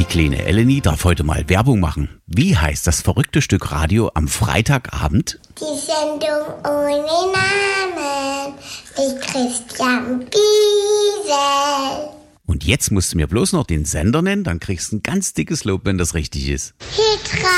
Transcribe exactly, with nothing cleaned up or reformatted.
kleine Eleni darf heute mal Werbung machen. Wie heißt das verrückte Stück Radio am Freitagabend? Die Sendung ohne Namen mit Christian Giesel. Und jetzt musst du mir bloß noch den Sender nennen, dann kriegst du ein ganz dickes Lob, wenn das richtig ist. Hitradio.